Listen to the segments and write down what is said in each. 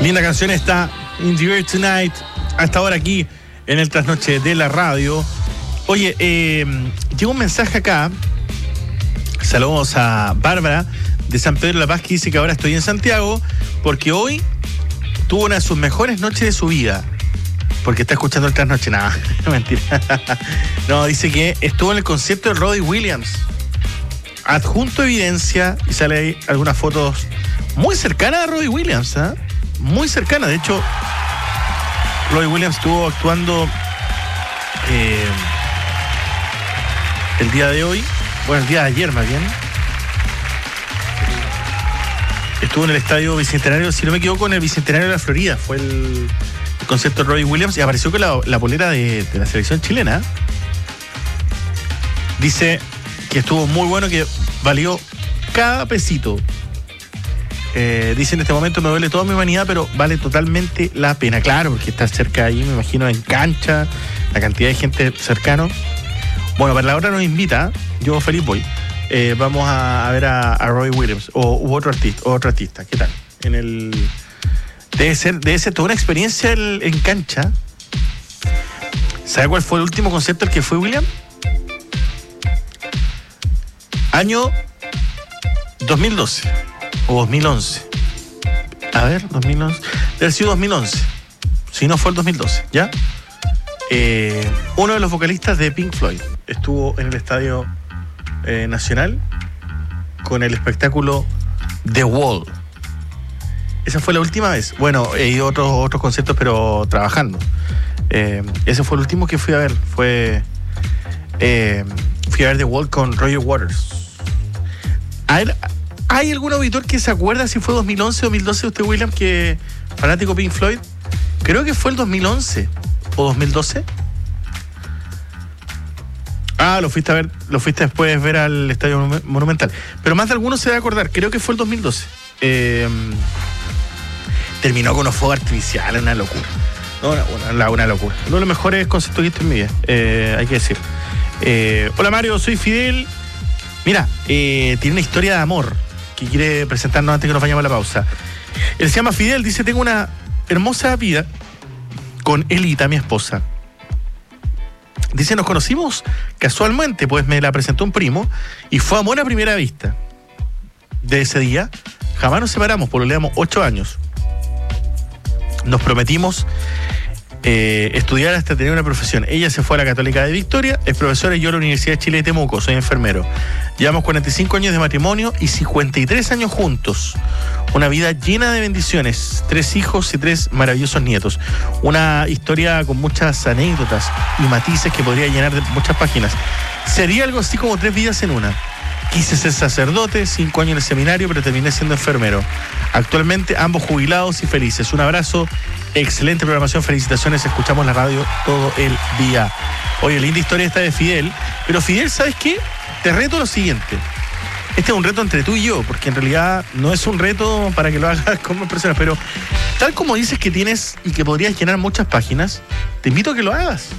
Linda canción esta, In the Air Tonight, hasta ahora aquí en el Trasnoche de la Radio. Oye, llegó un mensaje acá. Saludos a Bárbara de San Pedro de la Paz, que dice que ahora estoy en Santiago porque hoy tuvo una de sus mejores noches de su vida. Porque está escuchando el Trasnoche. Nada, mentira. No, dice que estuvo en el concierto de Robbie Williams. Adjunto evidencia y sale ahí algunas fotos muy cercanas a Robbie Williams, ¿eh? Muy cercana. De hecho, Robbie Williams estuvo actuando el día de hoy, bueno, el día de ayer más bien. Estuvo en el Estadio Bicentenario, si no me equivoco, en el Bicentenario de la Florida. Fue el concierto de Robbie Williams y apareció con la polera de la selección chilena. Dice que estuvo muy bueno, que valió cada pesito. Dice en este momento me duele toda mi humanidad, pero vale totalmente la pena. Claro, porque está cerca ahí, me imagino, en cancha, la cantidad de gente cercano. Bueno, para la hora nos invita, yo feliz voy. Vamos a ver a Robbie Williams u otro artista. ¿Qué tal? Debe ser toda una experiencia en cancha. ¿Sabe cuál fue el último concierto al que fue William? Año 2012 o 2011. A ver, 2011. Debe haber sido 2011. Si no fue el 2012, ¿ya? Uno de los vocalistas de Pink Floyd estuvo en el Estadio Nacional con el espectáculo The Wall. Esa fue la última vez. Bueno, he ido a otros conciertos, pero trabajando. Ese fue el último que fui a ver. Fui a ver The Wall con Roger Waters. A ver, ¿hay algún auditor que se acuerda si fue 2011 o 2012 usted, William, que fanático Pink Floyd? Creo que fue el 2011 o 2012. Ah, lo fuiste después a ver al Estadio Monumental. Pero más de alguno se debe acordar. Creo que fue el 2012. Terminó con unos fuegos artificiales, una locura. Una locura. Uno de los mejores conciertos que he visto en mi vida, hay que decir. Hola Mario, soy Fidel. Mira, tiene una historia de amor que quiere presentarnos antes que nos vayamos a la pausa. Él se llama Fidel, dice: tengo una hermosa vida con Elita, mi esposa. Dice: nos conocimos casualmente, pues me la presentó un primo y fue amor a primera vista. De ese día jamás nos separamos, pololeamos 8 años. Nos prometimos estudiar hasta tener una profesión. Ella se fue a la Católica de Victoria, es profesora, y yo a la Universidad de Chile de Temuco, soy enfermero. Llevamos 45 años de matrimonio y 53 años juntos. Una vida llena de bendiciones, 3 hijos y 3 maravillosos nietos. Una historia con muchas anécdotas y matices que podría llenar de muchas páginas. Sería algo así como 3 vidas en una. Quise ser sacerdote, 5 años en el seminario, pero terminé siendo enfermero. Actualmente ambos jubilados y felices. Un abrazo, excelente programación, felicitaciones, escuchamos la radio todo el día. Oye, linda historia esta de Fidel. Pero Fidel, ¿sabes qué? Te reto lo siguiente. Este es un reto entre tú y yo, porque en realidad no es un reto para que lo hagas con más personas, pero tal como dices que tienes y que podrías llenar muchas páginas, te invito a que lo hagas.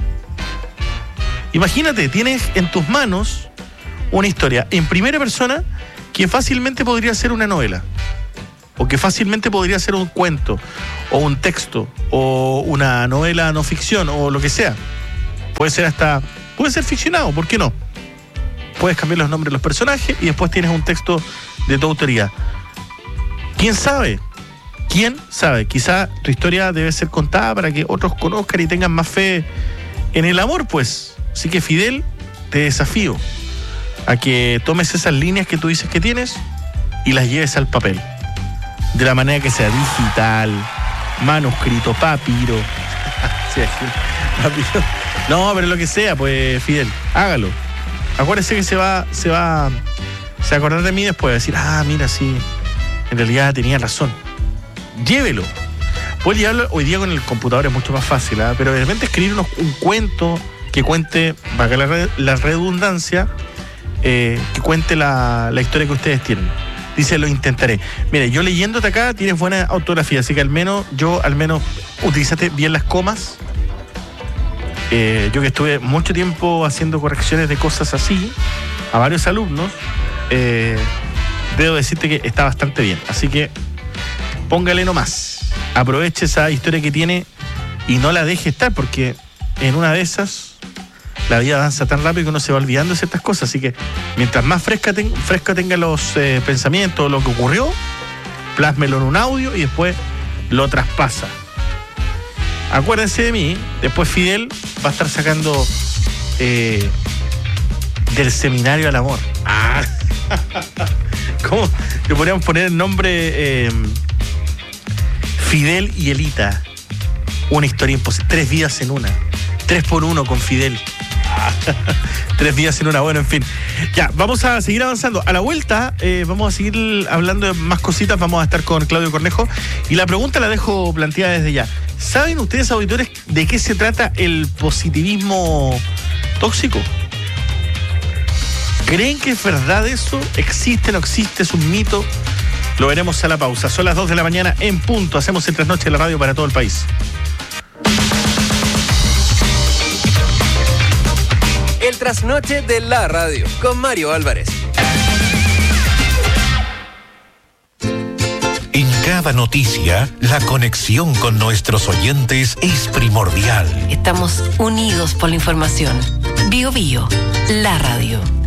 Imagínate, tienes en tus manos una historia en primera persona que fácilmente podría ser una novela, o que fácilmente podría ser un cuento, o un texto, o una novela no ficción, o lo que sea. Puede ser ficcionado, ¿por qué no? Puedes cambiar los nombres de los personajes y después tienes un texto de tu autoría. ¿Quién sabe? ¿Quién sabe? Quizá tu historia debe ser contada para que otros conozcan y tengan más fe en el amor, pues. Así que, Fidel, te desafío a que tomes esas líneas que tú dices que tienes y las lleves al papel. De la manera que sea digital, manuscrito, papiro. Sí, papiro. No, pero lo que sea, pues, Fidel, hágalo. Acuérdese que se va a acordar de mí después, de decir: ah, mira, sí, en realidad tenía razón. Llévelo. Puedes llevarlo hoy día con el computador, es mucho más fácil, ¿eh? Pero de repente escribir un cuento que cuente, valga la redundancia, que cuente la historia que ustedes tienen. Dice: lo intentaré. Mire, yo leyéndote acá tienes buena ortografía, así que al menos utilizaste bien las comas. Yo que estuve mucho tiempo haciendo correcciones de cosas así a varios alumnos, debo decirte que está bastante bien. Así que póngale nomás. aproveche esa historia que tiene y no la deje estar, porque en una de esas la vida avanza tan rápido que uno se va olvidando de ciertas cosas. Así que mientras más fresca tenga los pensamientos, lo que ocurrió, plásmelo en un audio y después lo traspasa. Acuérdense de mí, después Fidel va a estar sacando del seminario al amor. ¿Cómo? Le podríamos poner el nombre Fidel y Elita. Una historia imposible. 3 vidas en una. 3x1 con Fidel. 3 días en una. Bueno, en fin. Ya, vamos a seguir avanzando. A la vuelta vamos a seguir hablando de más cositas. Vamos a estar con Claudio Cornejo. Y la pregunta la dejo planteada desde ya. ¿Saben ustedes, auditores, de qué se trata el positivismo tóxico? ¿Creen que es verdad eso? ¿Existe, no existe? ¿Es un mito? Lo veremos a la pausa. Son las 2 de la mañana en punto. Hacemos el trasnoche de la radio para todo el país. El trasnoche de la radio con Mario Álvarez. En cada noticia, la conexión con nuestros oyentes es primordial. Estamos unidos por la información. Bio Bio, la radio.